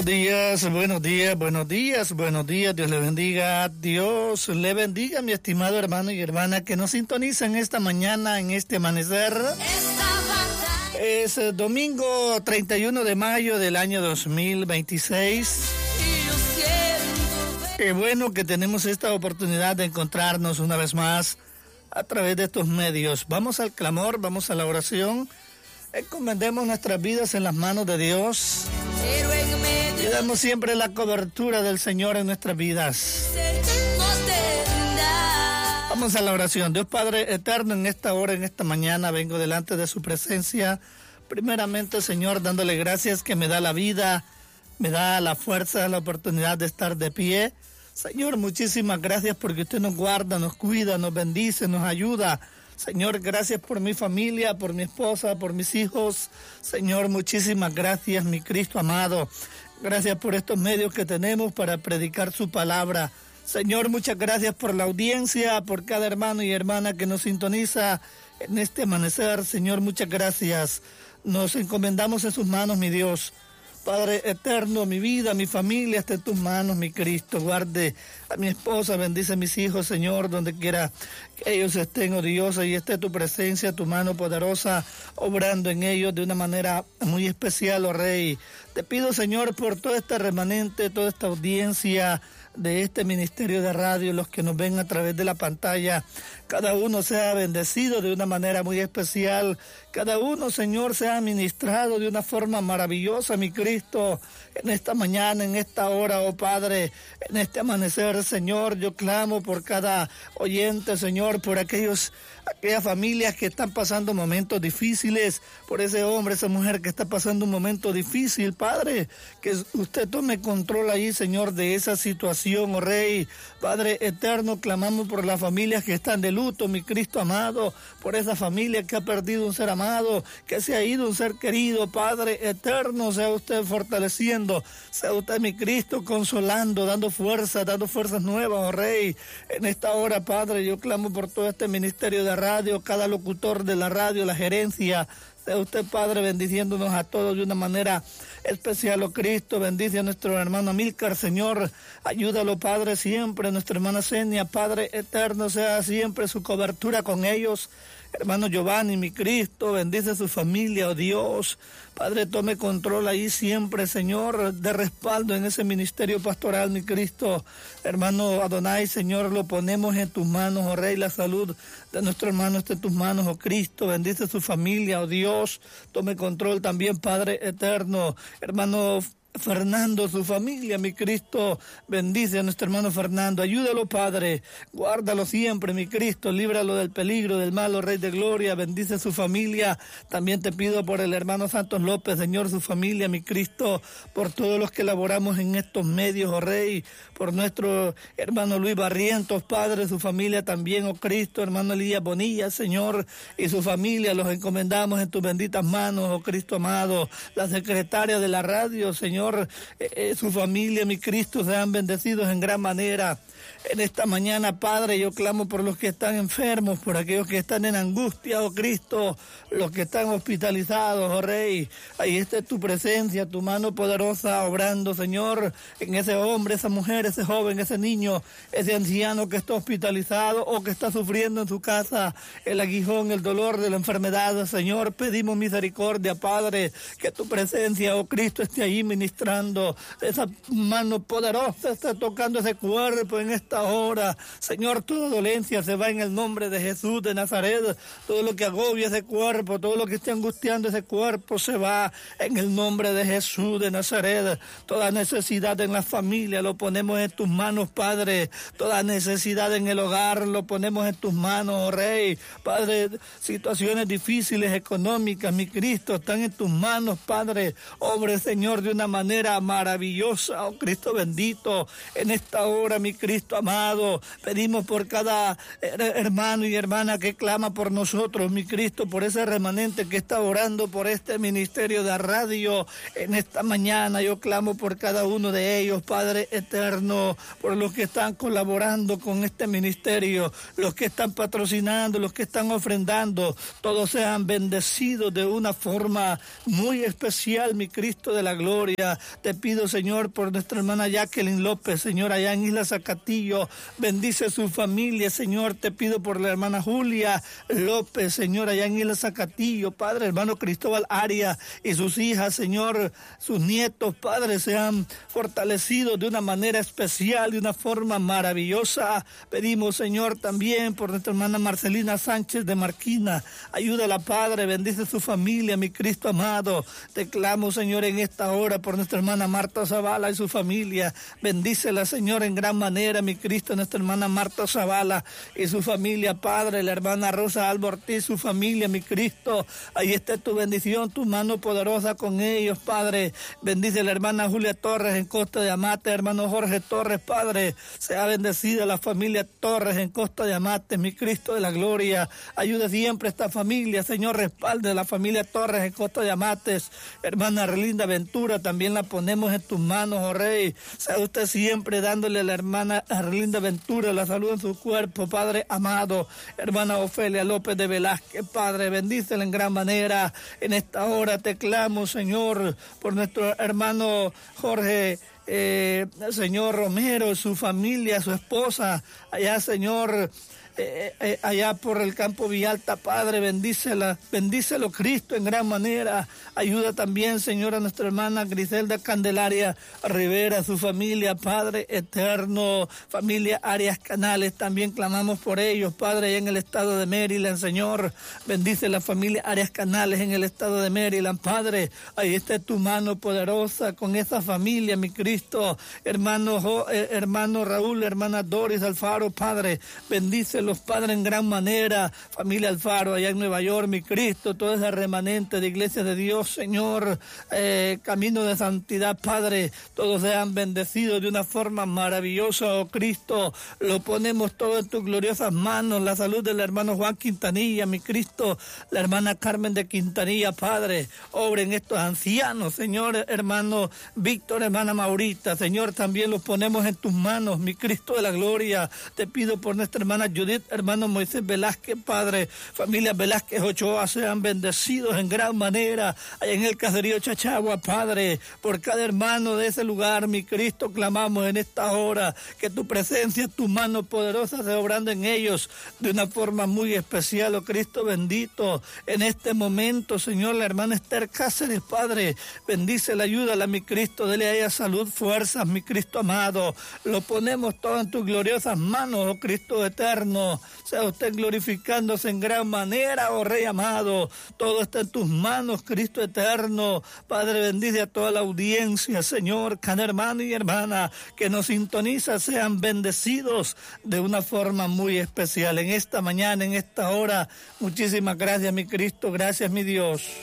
Buenos días, Dios le bendiga, Dios le bendiga, mi estimado hermano y hermana que nos sintonizan esta mañana, en este amanecer. Es domingo 31 de mayo del año 2026. Qué bueno que tenemos esta oportunidad de encontrarnos una vez más a través de estos medios. Vamos al clamor, vamos a la oración, encomendemos nuestras vidas en las manos de Dios. Y damos siempre la cobertura del Señor en nuestras vidas. Vamos a la oración. Dios Padre eterno, en esta hora, en esta mañana, vengo delante de su presencia. Primeramente, Señor, dándole gracias que me da la vida, me da la fuerza, la oportunidad de estar de pie. Señor, muchísimas gracias porque usted nos guarda, nos cuida, nos bendice, nos ayuda. Señor, gracias por mi familia, por mi esposa, por mis hijos. Señor, muchísimas gracias, mi Cristo amado. Gracias por estos medios que tenemos para predicar su palabra. Señor, muchas gracias por la audiencia, por cada hermano y hermana que nos sintoniza en este amanecer. Señor, muchas gracias. Nos encomendamos en sus manos, mi Dios. Padre eterno, mi vida, mi familia está en tus manos, mi Cristo. Guarde a mi esposa, bendice a mis hijos, Señor, donde quiera que ellos estén, oh Dios, y esté tu presencia, tu mano poderosa, obrando en ellos de una manera muy especial, oh Rey. Te pido, Señor, por todo este remanente, toda esta audiencia de este ministerio de radio, los que nos ven a través de la pantalla, cada uno sea bendecido de una manera muy especial, cada uno, Señor, sea ministrado de una forma maravillosa, mi Cristo, en esta mañana, en esta hora, oh Padre, en este amanecer, Señor, yo clamo por cada oyente, Señor, por aquellas familias que están pasando momentos difíciles, por ese hombre, esa mujer que está pasando un momento difícil, Padre, que usted tome control ahí, Señor, de esa situación, oh Rey. Padre eterno, clamamos por las familias que están de luto, mi Cristo amado, por esa familia que ha perdido un ser amado, que se ha ido un ser querido, Padre eterno, sea usted fortaleciendo, sea usted, mi Cristo, consolando, dando fuerzas nuevas, oh Rey. En esta hora, Padre, yo clamo por todo este ministerio de radio, cada locutor de la radio, la gerencia. Sea usted, Padre, bendiciéndonos a todos de una manera especial, oh Cristo. Bendice a nuestro hermano Amílcar, Señor. Ayúdalo, Padre, siempre. Nuestra hermana Senia, Padre eterno, sea siempre su cobertura con ellos. Hermano Giovanni, mi Cristo, bendice a su familia, oh Dios. Padre, tome control ahí siempre, Señor, de respaldo en ese ministerio pastoral, mi Cristo. Hermano Adonai, Señor, lo ponemos en tus manos, oh Rey. La salud de nuestro hermano está en tus manos, oh Cristo. Bendice a su familia, oh Dios. Tome control también, Padre eterno. Hermano Fernando, su familia, mi Cristo, bendice a nuestro hermano Fernando, ayúdalo, Padre, guárdalo siempre, mi Cristo, líbralo del peligro, del mal, oh Rey de Gloria, bendice a su familia. También te pido por el hermano Santos López, Señor, su familia, mi Cristo, por todos los que laboramos en estos medios, oh Rey, por nuestro hermano Luis Barrientos, Padre, su familia también, oh Cristo, hermano Elías Bonilla, Señor, y su familia, los encomendamos en tus benditas manos, oh Cristo amado. La secretaria de la radio, Señor, su familia, mi Cristo, sean bendecidos en gran manera. En esta mañana, Padre, yo clamo por los que están enfermos, por aquellos que están en angustia, oh Cristo, los que están hospitalizados, oh Rey. Ahí está tu presencia, tu mano poderosa obrando, Señor, en ese hombre, esa mujer, ese joven, ese niño, ese anciano que está hospitalizado o que está sufriendo en su casa el aguijón, el dolor de la enfermedad, Señor. Pedimos misericordia, Padre, que tu presencia, oh Cristo, esté ahí ministrando, esa mano poderosa está tocando ese cuerpo en esta hora. Señor, toda dolencia se va en el nombre de Jesús de Nazaret. Todo lo que agobia ese cuerpo, todo lo que esté angustiando ese cuerpo se va en el nombre de Jesús de Nazaret. Toda necesidad en la familia lo ponemos en tus manos, Padre. Toda necesidad en el hogar lo ponemos en tus manos, oh Rey. Padre, situaciones difíciles económicas, mi Cristo, están en tus manos, Padre. Obre, Señor, de una manera maravillosa, oh Cristo bendito. En esta hora, mi Cristo amado, pedimos por cada hermano y hermana que clama por nosotros, mi Cristo, por ese remanente que está orando por este ministerio de radio. En esta mañana yo clamo por cada uno de ellos, Padre eterno, por los que están colaborando con este ministerio, los que están patrocinando, los que están ofrendando, todos sean bendecidos de una forma muy especial, mi Cristo de la gloria. vida. Te pido, Señor, por nuestra hermana Jacqueline López, Señor, allá en Isla Zacatillo. Bendice su familia, Señor. Te pido por la hermana Julia López, Señor, allá en Isla Zacatillo. Padre, hermano Cristóbal Arias y sus hijas, Señor, sus nietos, Padre, sean fortalecidos de una manera especial, de una forma maravillosa. Pedimos, Señor, también por nuestra hermana Marcelina Sánchez de Marquina. Ayúdala, Padre, bendice su familia, mi Cristo amado. Te clamo, Señor, en esta hora por nuestra hermana Marta Zavala y su familia. Bendícela, Señor, en gran manera, mi Cristo, nuestra hermana Marta Zavala y su familia, Padre, la hermana Rosa Alba Ortiz, su familia, mi Cristo. Ahí está tu bendición, tu mano poderosa con ellos, Padre. Bendice la hermana Julia Torres en Costa de Amate, hermano Jorge Torres, Padre. Sea bendecida la familia Torres en Costa de Amate, mi Cristo de la gloria. Ayude siempre a esta familia, Señor, respalde la familia Torres en Costa de Amates. Hermana Arlinda Ventura, también la ponemos en tus manos, oh Rey. Sea usted siempre dándole a la hermana Arlinda Ventura la salud en su cuerpo, Padre amado. Hermana Ofelia López de Velázquez, Padre, bendícela en gran manera. En esta hora te clamo, Señor, por nuestro hermano Jorge, Señor Romero, su familia, su esposa, allá, Señor, allá por el campo Villalta, Padre, bendícela, bendícelo, Cristo, en gran manera. Ayuda también, Señor, a nuestra hermana Griselda Candelaria Rivera, su familia, Padre eterno, familia Arias Canales, también clamamos por ellos, Padre, allá en el estado de Maryland, Señor, bendice la familia Arias Canales en el estado de Maryland, Padre, ahí está tu mano poderosa con esa familia, mi Cristo, hermano Raúl, hermana Doris Alfaro, Padre, bendícelos, Padre, en gran manera, familia Alfaro, allá en Nueva York, mi Cristo, todo ese remanente de Iglesia de Dios, Señor, camino de santidad, Padre, todos sean bendecidos de una forma maravillosa, oh Cristo, lo ponemos todo en tus gloriosas manos, la salud del hermano Juan Quintanilla, mi Cristo, la hermana Carmen de Quintanilla, Padre, obra en estos ancianos, Señor, hermano Víctor, hermana Maurita, Señor, también los ponemos en tus manos, mi Cristo de la gloria. Te pido por nuestra hermana Judith, hermano Moisés Velázquez, Padre, familia Velázquez Ochoa, sean bendecidos en gran manera, allá en el caserío Chachagua, Padre, por cada hermano de ese lugar, mi Cristo, clamamos en esta hora que tu presencia, tu mano poderosa se obrando en ellos de una forma muy especial, oh Cristo bendito, en este momento, Señor, la hermana Esther Cáceres, Padre, bendícela, ayúdala, mi Cristo, dele a ella salud, fuerzas, mi Cristo amado, lo ponemos todo en tus gloriosas manos, oh Cristo eterno, sea usted glorificándose en gran manera, oh Rey amado, todo está en tus manos, Cristo eterno. Padre, bendice a toda la audiencia, Señor, cada hermano y hermana que nos sintoniza, sean bendecidos de una forma muy especial en esta mañana, en esta hora. Muchísimas gracias, mi Cristo, gracias, mi Dios.